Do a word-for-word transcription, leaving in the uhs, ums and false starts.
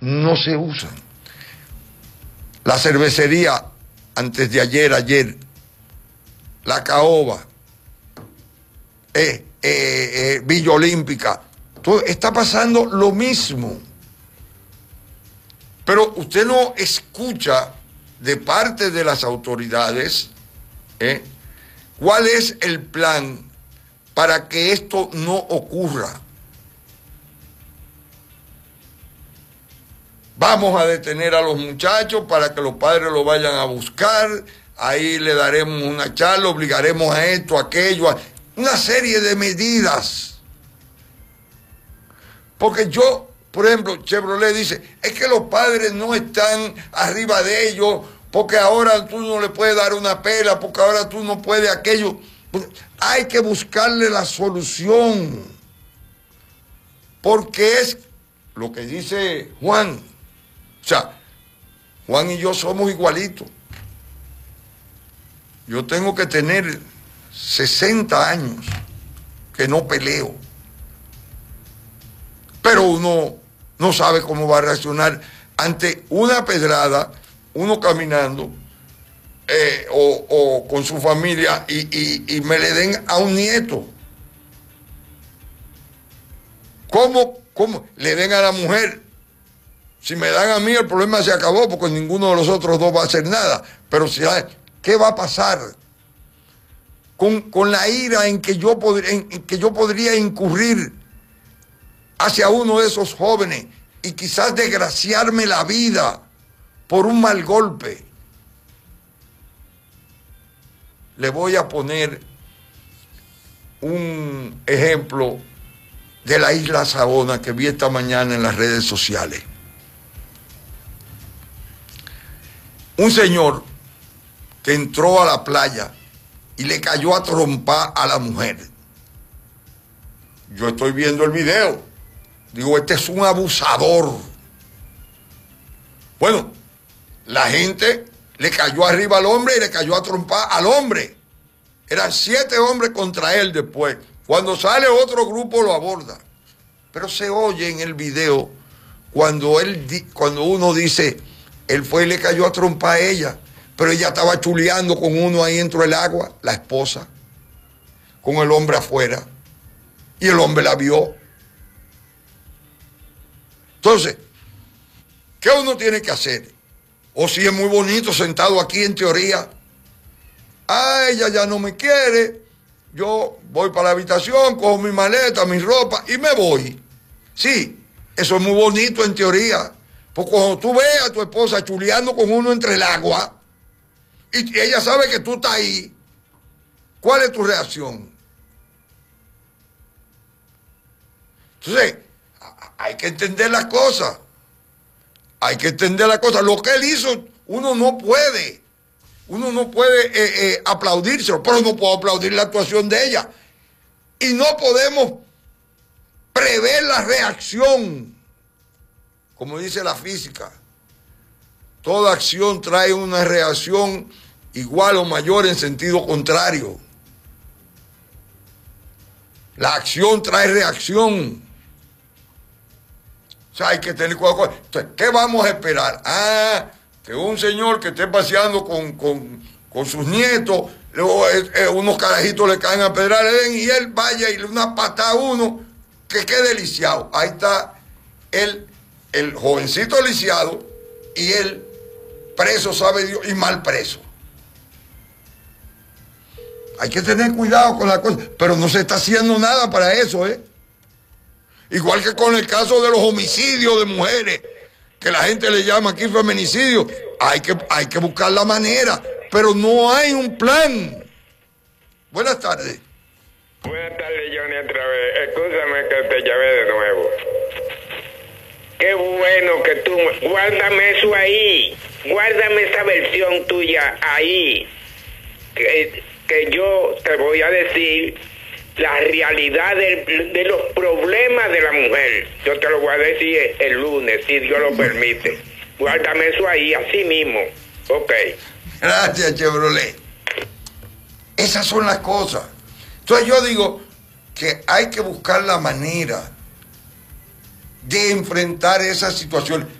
no se usan. La cervecería, antes de ayer, ayer, la caoba, eh, eh, eh, Villa Olímpica, todo, está pasando lo mismo. Pero usted no escucha de parte de las autoridades ¿eh? cuál es el plan para que esto no ocurra. Vamos a detener a los muchachos para que los padres lo vayan a buscar, ahí le daremos una charla, obligaremos a esto, a aquello, a una serie de medidas. Porque yo, por ejemplo, Chevrolet dice, es que los padres no están arriba de ellos, porque ahora tú no le puedes dar una pela, porque ahora tú no puedes aquello. Hay que buscarle la solución, porque es lo que dice Juan. O sea, Juan y yo somos igualitos. Yo tengo que tener sesenta años que no peleo. Pero uno no sabe cómo va a reaccionar ante una pedrada, uno caminando eh, o, o con su familia y, y, y me le den a un nieto. ¿Cómo, cómo le den a la mujer? Si me dan a mí, el problema se acabó porque ninguno de los otros dos va a hacer nada. Pero si hay, ¿qué va a pasar con, con la ira en que, yo pod, en, en que yo podría incurrir hacia uno de esos jóvenes y quizás desgraciarme la vida por un mal golpe? Le voy a poner un ejemplo de la isla Saona que vi esta mañana en las redes sociales. Un señor que entró a la playa y le cayó a trompar a la mujer. Yo estoy viendo el video. Digo, este es un abusador. Bueno, la gente le cayó arriba al hombre y le cayó a trompar al hombre. Eran siete hombres contra él después. Cuando sale otro grupo lo aborda. Pero se oye en el video cuando, él, cuando uno dice, él fue y le cayó a trompar a ella, pero ella estaba chuleando con uno ahí dentro del agua, la esposa, con el hombre afuera. Y el hombre la vio. Entonces, ¿qué uno tiene que hacer? O si es muy bonito sentado aquí en teoría, ah, ella ya no me quiere, yo voy para la habitación, cojo mi maleta, mi ropa y me voy. Sí, eso es muy bonito en teoría, porque cuando tú ves a tu esposa chuleando con uno entre el agua y ella sabe que tú estás ahí, ¿cuál es tu reacción? Entonces, hay que entender las cosas. Hay que entender las cosas. Lo que él hizo, uno no puede. Uno no puede eh, eh, aplaudírselo, pero no puedo aplaudir la actuación de ella. Y no podemos prever la reacción. Como dice la física, toda acción trae una reacción igual o mayor en sentido contrario. La acción trae reacción. O sea, hay que tener cuidado. Entonces, ¿qué vamos a esperar? Ah, que un señor que esté paseando con, con, con sus nietos, luego eh, eh, unos carajitos le caen a pedrar y él vaya y le una patada a uno que quede lisiado. Ahí está el, el jovencito lisiado y el preso, sabe Dios, y mal preso. Hay que tener cuidado con la cosa, pero no se está haciendo nada para eso, ¿eh? Igual que con el caso de los homicidios de mujeres, que la gente le llama aquí feminicidio. Hay que, hay que buscar la manera, pero no hay un plan. Buenas tardes. Buenas tardes, Johnny, otra vez. Escúchame que te llamé de nuevo. Qué bueno que tú... Guárdame eso ahí. Guárdame esa versión tuya ahí. Que, que yo te voy a decir la realidad de, de los problemas de la mujer. Yo te lo voy a decir el lunes, si Dios lo permite. Guárdame eso ahí, así mismo. Ok. Gracias, Chevrolet. Esas son las cosas. Entonces yo digo que hay que buscar la manera de enfrentar esa situación.